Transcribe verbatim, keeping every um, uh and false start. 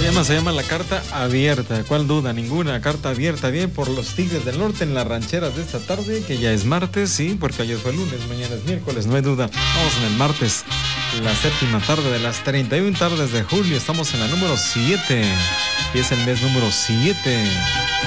llama? Se llama La Carta Abierta. ¿Cuál duda? Ninguna. Carta abierta. Bien por los Tigres del Norte en las rancheras de esta tarde, que ya es martes, sí, porque ayer fue lunes, mañana es miércoles, no hay duda. Vamos en el martes, la séptima tarde de las treinta y una tardes de julio. Estamos en la número siete y es el mes número siete.